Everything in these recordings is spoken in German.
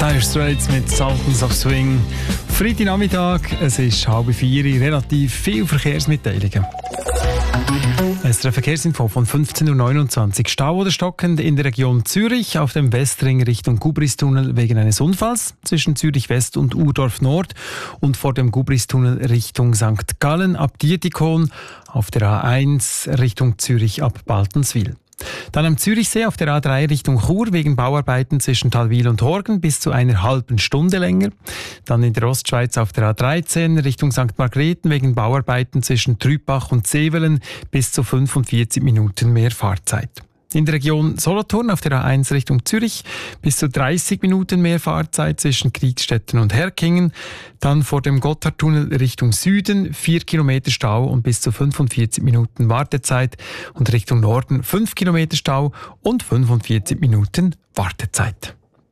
Dire Straits mit Sultans of Swing. Freitagnachmittag, es ist 3:30, relativ viele Verkehrsmitteilungen. Es ist eine Verkehrsinfo von 15.29 Uhr. Stau oder stockend in der Region Zürich auf dem Westring Richtung Gubristunnel wegen eines Unfalls zwischen Zürich West und Urdorf Nord und vor dem Gubristunnel Richtung St. Gallen ab Dietikon, auf der A1 Richtung Zürich ab Baltenswil. Dann am Zürichsee auf der A3 Richtung Chur wegen Bauarbeiten zwischen Talwil und Horgen bis zu einer halben Stunde länger. Dann in der Ostschweiz auf der A13 Richtung St. Margrethen wegen Bauarbeiten zwischen Trübach und Sevelen bis zu 45 Minuten mehr Fahrzeit. In der Region Solothurn auf der A1 Richtung Zürich bis zu 30 Minuten mehr Fahrzeit zwischen Kriegstetten und Herkingen. Dann vor dem Gotthardtunnel Richtung Süden 4 Kilometer Stau und bis zu 45 Minuten Wartezeit. Und Richtung Norden 5 Kilometer Stau und 45 Minuten Wartezeit.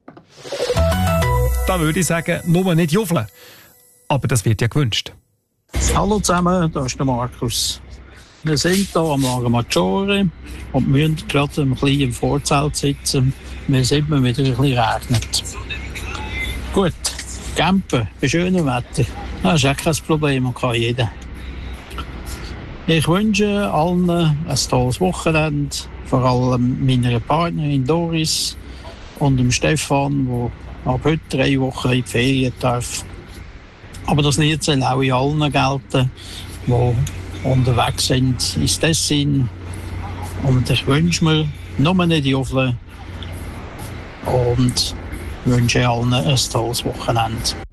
Da würde ich sagen, nur nicht juffeln. Aber das wird ja gewünscht. Hallo zusammen, da ist der Markus. Wir sind hier am Lago Maggiore und müssen gerade ein bisschen im Vorzelt sitzen, weil es immer wieder ein bisschen regnet. Gut, campen bei schönem Wetter, das ist auch kein Problem und kann jeder. Ich wünsche allen ein tolles Wochenende, vor allem meiner Partnerin Doris und dem Stefan, der ab heute 3 Wochen in die Ferien darf. Aber das Lied soll auch in allen gelten, die unterwegs sind ins Tessin. Und ich wünsche mir nur nicht juffeln und wünsche allen ein tolles Wochenende.